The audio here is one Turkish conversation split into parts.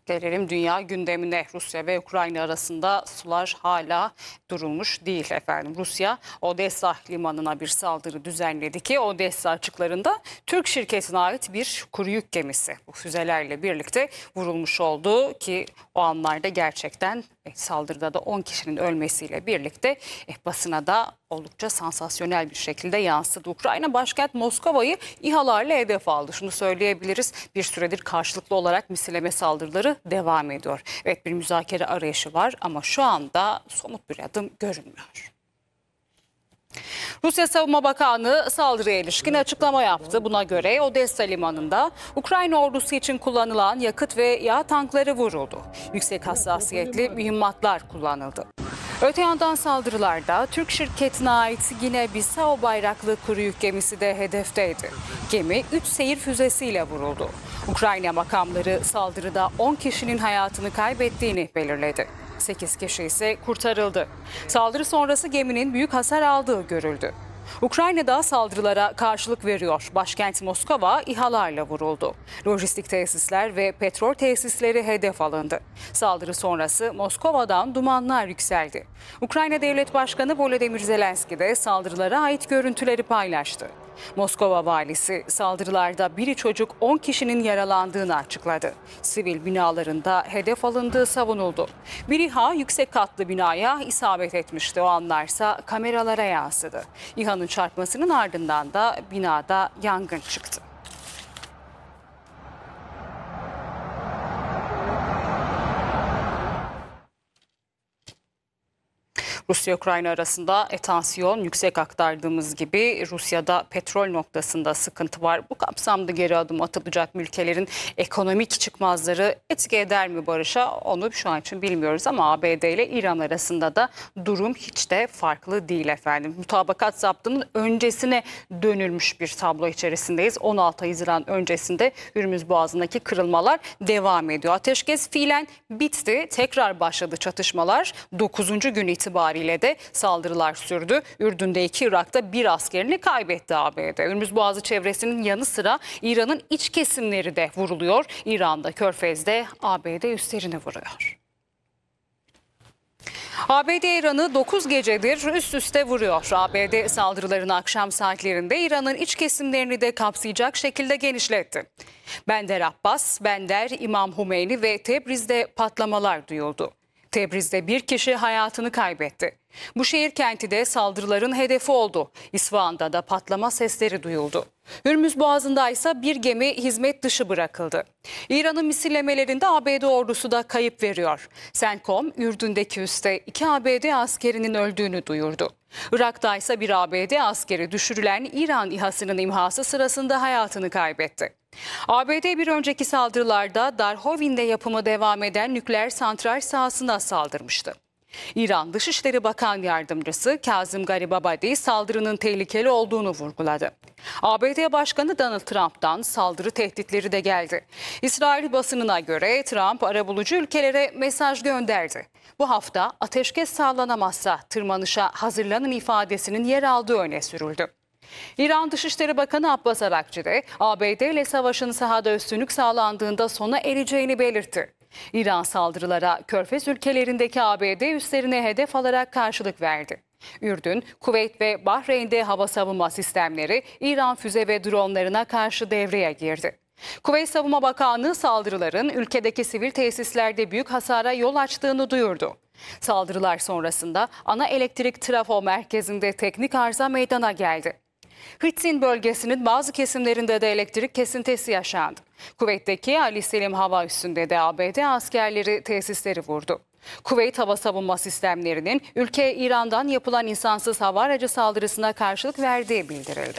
Gelelim dünya gündemine. Rusya ve Ukrayna arasında sular hala durulmuş değil efendim. Rusya Odessa limanına bir saldırı düzenledi ki Odessa açıklarında Türk şirketine ait bir kuru yük gemisi bu füzelerle birlikte vurulmuş oldu ki o anlarda gerçekten saldırıda da 10 kişinin ölmesiyle birlikte basına da oldukça sansasyonel bir şekilde yansıdı. Ukrayna başkent Moskova'yı İHA'larla hedef aldı. Şunu söyleyebiliriz, bir süredir karşılıklı olarak misilleme saldırıları devam ediyor. Evet, bir müzakere arayışı var ama şu anda somut bir adım görünmüyor. Rusya Savunma Bakanı saldırıya ilişkin açıklama yaptı. Buna göre Odessa limanında Ukrayna ordusu için kullanılan yakıt ve yağ tankları vuruldu. Yüksek hassasiyetli mühimmatlar kullanıldı. Öte yandan saldırılarda Türk şirketine ait Gine-Bissau bayraklı kuru yük gemisi de hedefteydi. Gemi 3 seyir füzesiyle vuruldu. Ukrayna makamları saldırıda 10 kişinin hayatını kaybettiğini belirledi. 8 kişi ise kurtarıldı. Saldırı sonrası geminin büyük hasar aldığı görüldü. Ukrayna'da saldırılara karşılık veriyor. Başkent Moskova İHA'larla vuruldu. Lojistik tesisler ve petrol tesisleri hedef alındı. Saldırı sonrası Moskova'dan dumanlar yükseldi. Ukrayna Devlet Başkanı Volodymyr Zelenski de saldırılara ait görüntüleri paylaştı. Moskova valisi saldırılarda biri çocuk 10 kişinin yaralandığını açıkladı. Sivil binalarında hedef alındığı savunuldu. Bir İHA yüksek katlı binaya isabet etmişti. O anlarsa kameralara yansıdı. İHA'nın çarpmasının ardından da binada yangın çıktı. Rusya-Ukrayna arasında tansiyon yüksek, aktardığımız gibi Rusya'da petrol noktasında sıkıntı var. Bu kapsamda geri adım atılacak ülkelerin ekonomik çıkmazları etki eder mi barışa? Onu şu an için bilmiyoruz ama ABD ile İran arasında da durum hiç de farklı değil efendim. Mutabakat zaptının öncesine dönülmüş bir tablo içerisindeyiz. 16 Haziran öncesinde Hürmüz Boğazı'ndaki kırılmalar devam ediyor. Ateşkes fiilen bitti, tekrar başladı çatışmalar. 9. gün itibariyle de saldırılar sürdü. Ürdün'deki Irak'ta bir askerini kaybetti ABD. Hürmüz Boğazı çevresinin yanı sıra İran'ın iç kesimleri de vuruluyor. İran'da Körfez'de ABD üslerini vuruyor. ABD İran'ı 9 gecedir üst üste vuruyor. ABD saldırılarını akşam saatlerinde İran'ın iç kesimlerini de kapsayacak şekilde genişletti. Bender Abbas, Bender, İmam Hümeyni ve Tebriz'de patlamalar duyuldu. Tebriz'de bir kişi hayatını kaybetti. Bu şehir kenti de saldırıların hedefi oldu. İsfahan'da da patlama sesleri duyuldu. Hürmüz Boğazı'nda ise bir gemi hizmet dışı bırakıldı. İran'ın misillemelerinde ABD ordusu da kayıp veriyor. CENTCOM, Ürdün'deki üste 2 ABD askerinin öldüğünü duyurdu. Irak'ta ise bir ABD askeri düşürülen İran İHA'sının imhası sırasında hayatını kaybetti. ABD bir önceki saldırılarda Darhovin'de yapımı devam eden nükleer santral sahasına saldırmıştı. İran Dışişleri Bakan Yardımcısı Kazım Garibabadi saldırının tehlikeli olduğunu vurguladı. ABD Başkanı Donald Trump'tan saldırı tehditleri de geldi. İsrail basınına göre Trump arabulucu ülkelere mesaj gönderdi. Bu hafta ateşkes sağlanamazsa tırmanışa hazırlanın ifadesinin yer aldığı öne sürüldü. İran Dışişleri Bakanı Abbas Arakçı de ABD ile savaşın sahada üstünlük sağlandığında sona ereceğini belirtti. İran saldırılara Körfez ülkelerindeki ABD üslerine hedef alarak karşılık verdi. Ürdün, Kuveyt ve Bahreyn'de hava savunma sistemleri İran füze ve dronlarına karşı devreye girdi. Kuveyt Savunma Bakanlığı saldırıların ülkedeki sivil tesislerde büyük hasara yol açtığını duyurdu. Saldırılar sonrasında ana elektrik trafo merkezinde teknik arıza meydana geldi. Hıtzin bölgesinin bazı kesimlerinde de elektrik kesintisi yaşandı. Kuveyt'teki Ali Selim hava üssünde de ABD askerleri tesisleri vurdu. Kuveyt hava savunma sistemlerinin ülke İran'dan yapılan insansız hava aracı saldırısına karşılık verdiği bildirildi.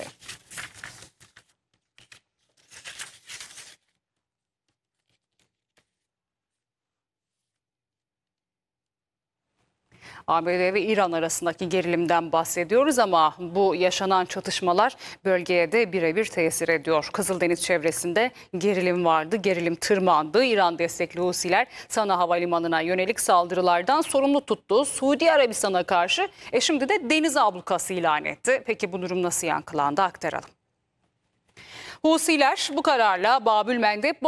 ABD ve İran arasındaki gerilimden bahsediyoruz ama bu yaşanan çatışmalar bölgeye de birebir tesir ediyor. Kızıldeniz çevresinde gerilim vardı, gerilim tırmandı. İran destekli Husiler Sana Havalimanı'na yönelik saldırılardan sorumlu tuttu. Suudi Arabistan'a karşı şimdi de deniz ablukası ilan etti. Peki bu durum nasıl yankılandı, aktaralım. Husiler bu kararla Babül Mendeb